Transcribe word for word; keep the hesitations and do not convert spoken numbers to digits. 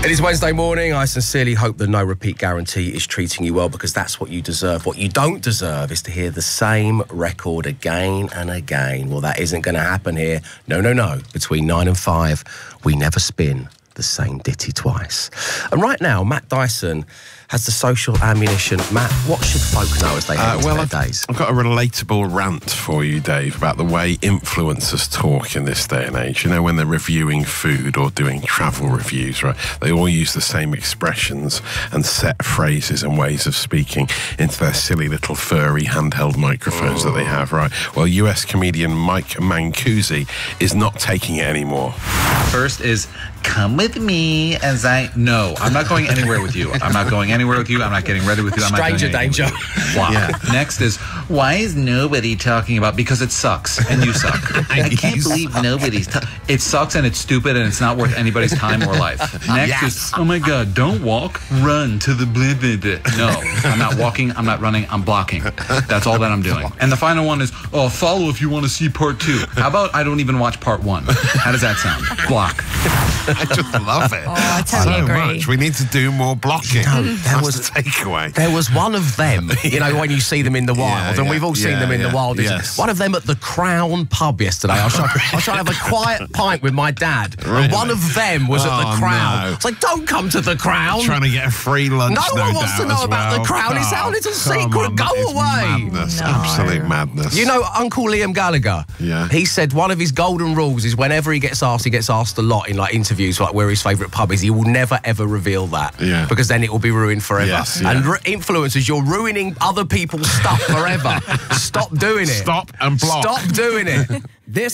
It is Wednesday morning. I sincerely hope the no repeat guarantee is treating you well, because that's what you deserve. What you don't deserve is to hear the same record again and again. Well, that isn't going to happen here. No, no, no. Between nine and five, we never spin the same ditty twice. And right now, Matt Dyson has the social ammunition. Matt, what should folk know as they head uh, into well, their I've, days? I've got a relatable rant for you, Dave, about the way influencers talk in this day and age. You know, when they're reviewing food or doing travel reviews, right? They all use the same expressions and set phrases and ways of speaking into their silly little furry handheld microphones oh. that they have, right? Well, U S comedian Mike Mancusi is not taking it anymore. First is, come with me as I... No, I'm not going anywhere with you. I'm not going anywhere with you. I'm not getting ready with you. I'm Stranger not doing danger. Wow. Yeah. Next is, why is nobody talking about... Because it sucks, and you suck. I can't believe nobody's... Ta- it sucks, and it's stupid, and it's not worth anybody's time or life. Next yes. is, oh my God, don't walk, run to the blah, blah, blah. No, I'm not walking, I'm not running, I'm blocking. That's all that I'm doing. And the final one is, oh, follow if you want to see part two. How about I don't even watch part one? How does that sound? Block. I just love it. Oh, I totally so agree. much. We need to do more blocking. No, there That's was the takeaway. There was one of them, you know, when you see them in the wild, Yeah, and yeah, we've all seen yeah, them in yeah, the wild. yes. One of them at the Crown pub yesterday. I was trying, I was trying to have a quiet pint with my dad, Really? and one of them was Oh, at the Crown. no. It's like, don't come to the Crown. Trying to get a free lunch. No No one wants doubt, to know as about well. the Crown. It's Oh, our little come secret. on, Go that is away. Madness. No. Absolute madness. You know, Uncle Liam Gallagher. Yeah. He said one of his golden rules is whenever he gets asked, he gets asked a lot in like interviews, like where his favourite pub is. He will never ever reveal that. Yeah. Because then it will be ruined forever. Yes, yeah. And re- influencers, you're ruining other people's stuff forever. Stop doing it. Stop and block. Stop doing it. This